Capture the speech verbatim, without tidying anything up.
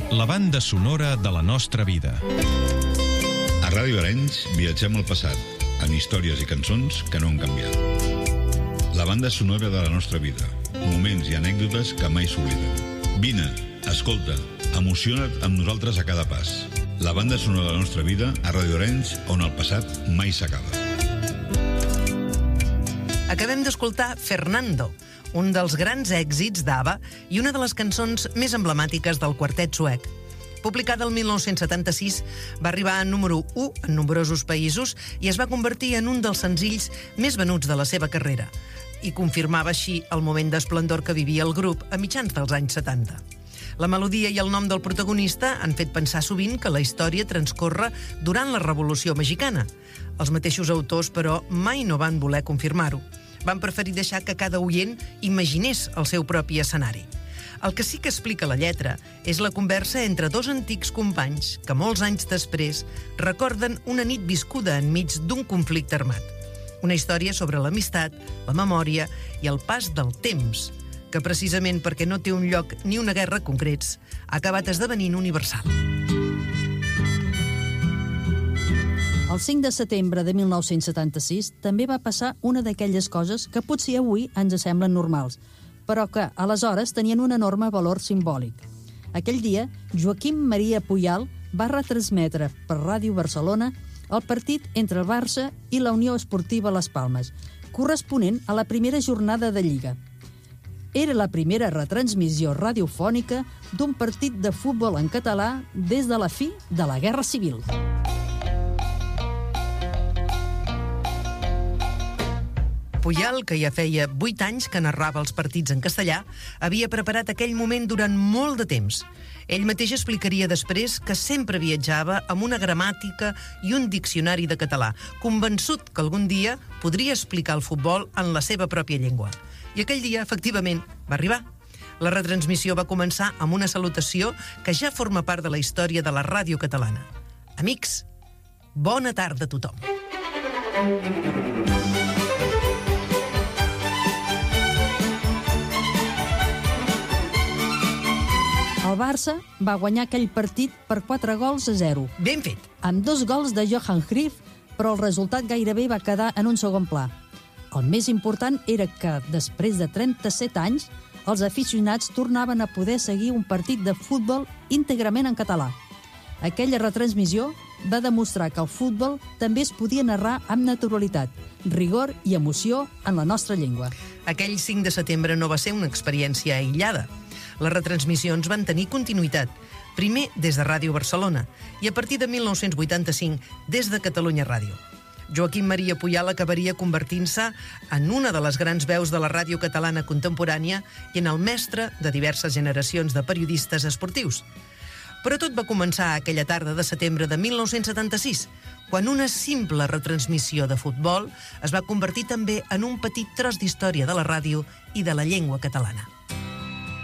La banda sonora de la nostra vida. A Ràdio Arenys viatgem al passat, en històries i cançons que no han canviat. La banda sonora de la nostra vida, moments i anècdotes que mai s'obliden. Vine, escolta, emociona't amb nosaltres a cada pas. La banda sonora de la nostra vida a Ràdio Arenys, on el passat mai s'acaba. Acabem d'escoltar Fernando, un dels grans èxits d'ABBA i una de les cançons més emblemàtiques del quartet suec. Publicada el mil nou-cents setanta-sis, va arribar a número u en nombrosos països i es va convertir en un dels senzills més venuts de la seva carrera, i confirmava així el moment d'esplendor que vivia el grup a mitjans dels anys setanta. La melodia i el nom del protagonista han fet pensar sovint que la història transcorre durant la Revolució Mexicana. Els mateixos autors, però, mai no van voler confirmar-ho. Van preferir deixar que cada oient imaginés el seu propi escenari. El que sí que explica la lletra és la conversa entre dos antics companys que molts anys després recorden una nit viscuda enmig d'un conflicte armat. Una història sobre l'amistat, la memòria i el pas del temps, que precisament perquè no té un lloc ni una guerra concrets, ha acabat esdevenint universal. El cinc de setembre de mil nou-cents setanta-sis també va passar una d'aquelles coses que potser avui ens semblen normals, però que aleshores tenien un enorme valor simbòlic. Aquell dia, Joaquim Maria Puyal va retransmetre per Ràdio Barcelona el partit entre el Barça i la Unió Esportiva Les Palmes, corresponent a la primera jornada de Lliga. Era la primera retransmissió radiofònica d'un partit de futbol en català des de la fi de la Guerra Civil. Puyal, que ja feia vuit anys que narrava els partits en castellà, havia preparat aquell moment durant molt de temps. Ell mateix explicaria després que sempre viatjava amb una gramàtica i un diccionari de català, convençut que algun dia podria explicar el futbol en la seva pròpia llengua. I aquell dia, efectivament, va arribar. La retransmissió va començar amb una salutació que ja forma part de la història de la ràdio catalana. Amics, bona tarda a tothom. El Barça va guanyar aquell partit per quatre gols a zero. Ben fet. Amb dos gols de Johan Cruyff, però el resultat gairebé va quedar en un segon pla. El més important era que, després de trenta-set anys, els aficionats tornaven a poder seguir un partit de futbol íntegrament en català. Aquella retransmissió va demostrar que el futbol també es podia narrar amb naturalitat, rigor i emoció en la nostra llengua. Aquell cinc de setembre no va ser una experiència aïllada. Les retransmissions van tenir continuïtat, primer des de Ràdio Barcelona i a partir de mil nou-cents vuitanta-cinc des de Catalunya Ràdio. Joaquim Maria Puyal acabaria convertint-se en una de les grans veus de la ràdio catalana contemporània i en el mestre de diverses generacions de periodistes esportius. Però tot va començar aquella tarda de setembre de mil nou-cents setanta-sis, quan una simple retransmissió de futbol es va convertir també en un petit tros d'història de la ràdio i de la llengua catalana.